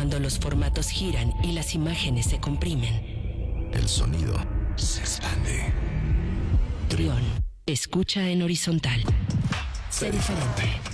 cuando los formatos giran y las imágenes se comprimen. El sonido se expande. Trión, escucha en horizontal. Sé diferente.